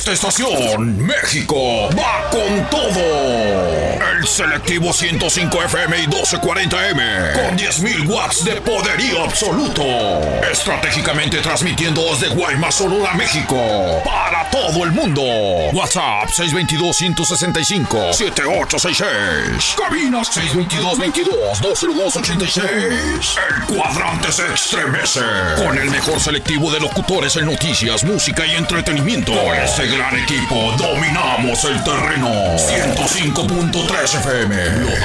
esta estación, México va con todo. El selectivo 105 FM y 1240M con 10.000 watts de poderío absoluto. Estratégicamente transmitiendo desde Guaymas, Sonora, México para todo el mundo. WhatsApp 622-165-7866. Cabina 622-22-20286. El cuadrante se estremece con el mejor selectivo de locutores en noticias, música y entretenimiento. Con este gran equipo dominamos el terreno. 105.3 FM. Lo